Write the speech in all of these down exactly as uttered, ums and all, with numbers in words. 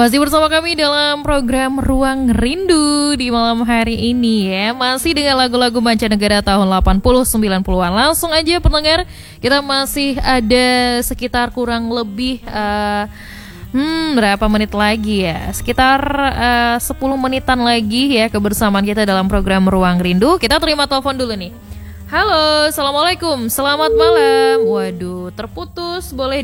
Masih bersama kami dalam program Ruang Rindu di malam hari ini ya. Masih dengan lagu-lagu mancanegara tahun delapan puluh sembilan puluhan. Langsung aja pendengar, kita masih ada sekitar kurang lebih uh, Hmm, berapa menit lagi ya? Sekitar uh, sepuluh menitan lagi ya kebersamaan kita dalam program Ruang Rindu. Kita terima telepon dulu nih. Halo, Assalamualaikum, selamat malam. Waduh, terputus, boleh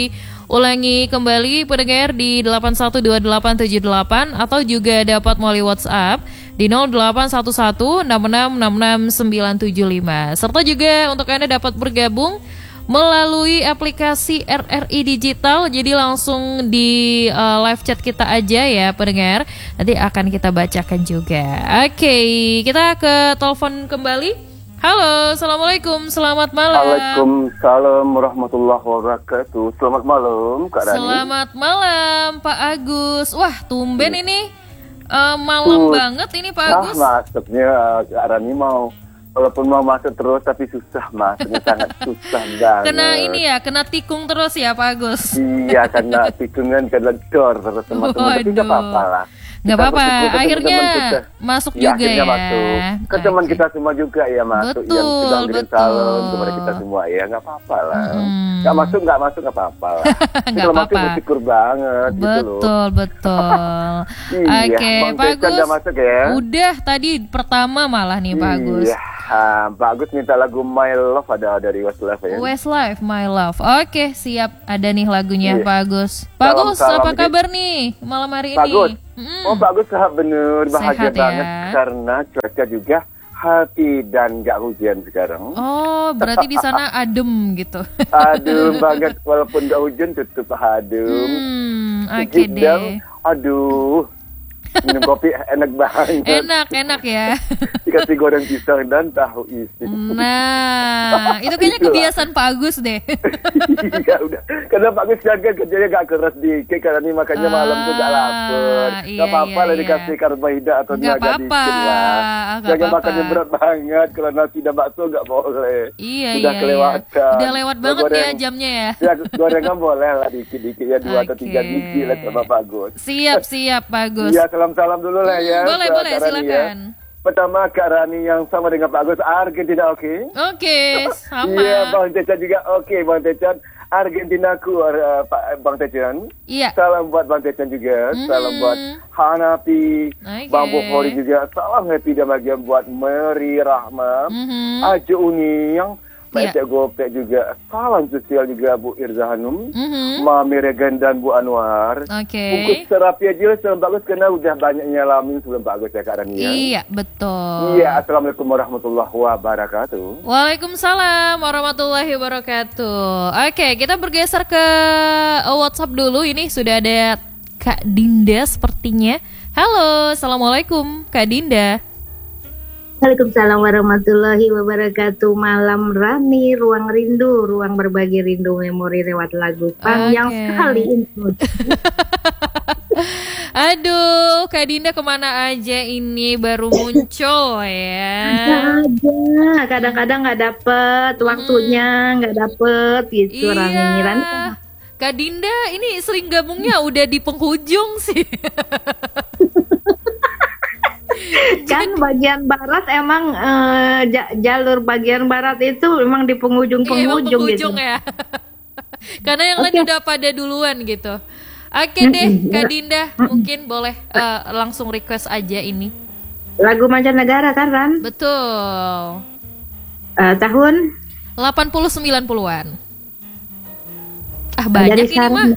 diulangi kembali pendengar di delapan satu dua delapan tujuh delapan atau juga dapat melalui WhatsApp di nol delapan satu satu enam enam enam enam sembilan tujuh lima. Serta juga untuk Anda dapat bergabung melalui aplikasi R R I Digital. Jadi langsung di uh, live chat kita aja ya pendengar. Nanti akan kita bacakan juga. Oke, kita ke telepon kembali. Halo, Assalamualaikum, selamat malam. Waalaikumsalam warahmatullahi wabarakatuh. Selamat malam Kak Rani. Selamat malam Pak Agus. Wah, tumben hmm. ini uh, malam uh, banget ini Pak Agus. Nah, masuknya Kak Rani mau walaupun mau masuk terus tapi susah masuknya. Sangat susah banget. Kena ini ya, kena tikung terus ya Pak Agus. Iya, kena tikungan, kena dor terus masuk. Tapi gak apa-apa lah. Gak apa-apa, akhirnya masuk ya, juga akhirnya ya. Masuk. Ke teman okay. kita semua juga ya masuk. Betul, yang sudah ngirim betul. salam kepada kita semua ya, gak apa-apa lah. Hmm. Gak masuk, gak masuk, gak apa-apa lah. Gak apa-apa. Bersyukur banget betul, gitu loh. Betul, betul. Oke, okay, Pak Agus. Udah masuk ya? Udah tadi pertama malah nih Pak Agus. Iya. Uh, Pak Agus minta lagu My Love ada dari Westlife ya. Westlife My Love. Oke, siap. Ada nih lagunya iya. Pak Agus. Pak salam, Agus, salam, apa gitu. kabar nih malam hari Pak ini? Agus. Hmm. Oh, Pak Agus sehat bener, bahagia sehat, banget ya? Karena cuaca juga hati dan gak hujan sekarang. Oh, berarti di sana adem gitu. Adem banget walaupun gak hujan tetap adem. Hmm, oke okay deh. Aduh. Minum kopi enak banget. Enak, enak ya. Dikasih goreng pisang dan tahu isi. Nah, itu kayaknya kebiasaan Pak Agus deh. Iya udah. Karena Pak Agus kan kerjanya gak keras dikit. Karena ini makannya ah, malam tuh gak lapar. Iya, gak apa-apa iya, lah iya. dikasih karbohidrat atau gak agak dikit lah. Jangan makannya berat banget. Kalau nasi dan bakso gak boleh. Iya, udah iya, kelewatan. Udah lewat banget goreng, ya jamnya ya. Ya gorengan boleh lah dikit-dikit ya. Dua okay. atau tiga biji lah sama Pak Agus. Siap, siap Pak Agus. Iya, salam-salam dulu lah ya. Hmm, boleh, boleh, silakan. Ya. Pertama Kak Rani yang sama dengan Pak Agus, Argentina oke? Okay? Oke, okay, sama. Iya, Bang Tecan juga oke, okay, Bang Tecan. Argentinaku, uh, Pak Bang Tecan. Iya. Salam buat Bang Tecan juga. Mm-hmm. Salam buat Hanapi, okay. Bang Bukhari juga. Salam happy dan bahagia buat Meri Rahma, mm-hmm. Ajo Uni yang Pak Gopek juga. Salam sosial juga Bu Irza Hanum, mm-hmm. Mami Regan dan Bu Anwar. Oke. Okay. Bungkus terapi aja sebelum Pak Agus karena udah banyak nyalamin sebelum Pak Agus ya Kak Rani ya. Iya, betul. Iya, Assalamualaikum warahmatullahi wabarakatuh. Waalaikumsalam warahmatullahi wabarakatuh. Oke, kita bergeser ke WhatsApp dulu. Ini sudah ada Kak Dinda sepertinya. Halo, Assalamualaikum Kak Dinda. Waalaikumsalam warahmatullahi wabarakatuh. Malam Rani, Ruang Rindu, ruang berbagi rindu memori lewat lagu panjang okay. sekali ini. Aduh, Kak Dinda kemana aja ini baru muncul ya? Ada, kadang-kadang nggak dapet waktunya, nggak hmm. dapet gitu. Iya. Rani-rani. Kak Dinda ini sering gabungnya udah di penghujung sih. Kan bagian barat emang uh, jalur bagian barat itu emang di penghujung-penghujung iya, gitu. Ya. Karena yang okay. lain udah pada duluan gitu. Oke okay deh, Kak Dinda, mungkin boleh uh, langsung request aja ini. Lagu mancanegara kan, Ran? Betul. Uh, tahun delapan puluh sembilan puluhan. Ah, banyak ini mah.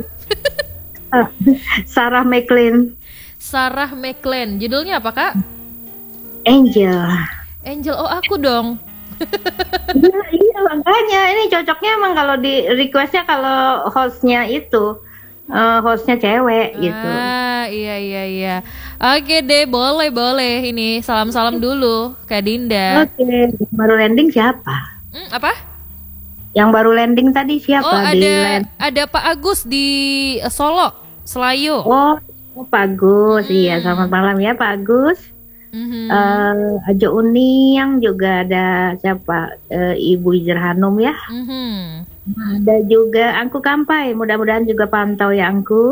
Sarah McLean. Sarah McLean. Judulnya apa, Kak? Angel. Angel, oh aku dong. Iya, iya makanya ini cocoknya emang kalau di requestnya kalau hostnya itu uh, hostnya cewek ah, gitu. Ah iya iya iya. Oke deh, boleh boleh. Ini salam-salam dulu Kak Dinda. Oke, baru landing siapa? Hmm, apa? Yang baru landing tadi siapa? Oh di ada land... ada Pak Agus di Solo, Selayu. Oh, oh Pak Agus, hmm. iya selamat malam ya Pak Agus. Mm-hmm. Uh, Ajo Uni yang juga ada siapa uh, Ibu Izer Hanum ya. Mm-hmm. Ada juga Angku Kampai, mudah-mudahan juga pantau ya Angku.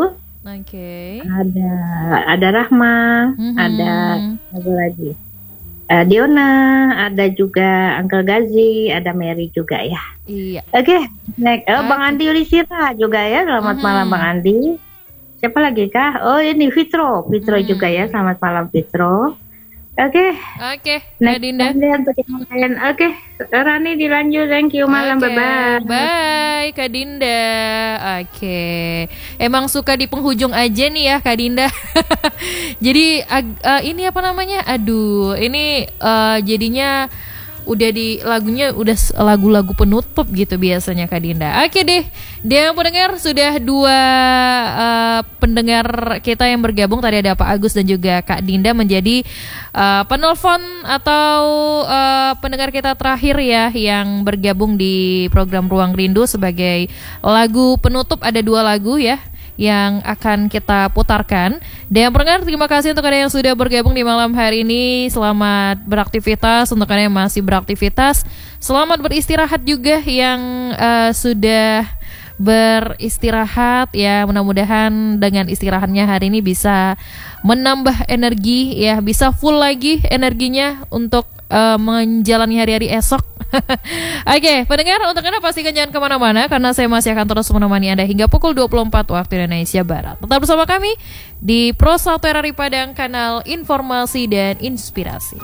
Oke. Okay. Ada ada Rahma, mm-hmm. ada apa lagi? Uh, Diona, ada juga Uncle Gazi, ada Mary juga ya. Iya. Oke, okay. Next. Oh, okay. Bang Andi Ulisira juga ya. Selamat mm-hmm. malam Bang Andi. Siapa lagi kah? Oh ini Fitro, Fitro mm. juga ya. Selamat malam Fitro. Oke. Okay. Oke. Okay. Dinda. Untuk yang lain. Oke. Okay. Rani dilanjut. Thank you. Malam. Okay. Bye bye. Bye Kak Dinda. Oke. Okay. Emang suka di penghujung aja nih ya Kak Dinda. Jadi uh, ini apa namanya? Aduh, ini uh, jadinya udah di lagunya udah lagu-lagu penutup gitu biasanya Kak Dinda. Oke deh, dia pendengar sudah dua uh, pendengar kita yang bergabung tadi ada Pak Agus dan juga Kak Dinda menjadi uh, penelpon atau uh, pendengar kita terakhir ya yang bergabung di program Ruang Rindu sebagai lagu penutup. Ada dua lagu ya yang akan kita putarkan. Dan pendengar, terima kasih untuk Anda yang sudah bergabung di malam hari ini. Selamat beraktivitas untuk Anda yang masih beraktivitas. Selamat beristirahat juga yang uh, sudah beristirahat ya. Mudah-mudahan dengan istirahatnya hari ini bisa menambah energi ya, bisa full lagi energinya untuk uh, menjalani hari-hari esok. Oke, okay, pendengar, untuk Anda pastikan jangan kemana-mana karena saya masih akan terus menemani Anda hingga pukul dua puluh empat waktu Indonesia Barat. Tetap bersama kami di Pro satu R R I Padang, kanal informasi dan inspirasi.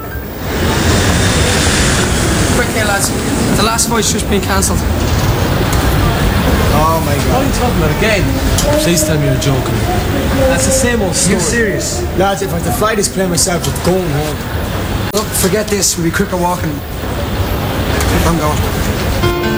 Quick here lads, the last voice just been cancelled. Oh my god. What are you talking about again? Please tell me you're joking. That's the same old story. You're serious? Lads, if I have to fly this plane myself, we're going home. Look, forget this, we'll be quicker walking. I'm going.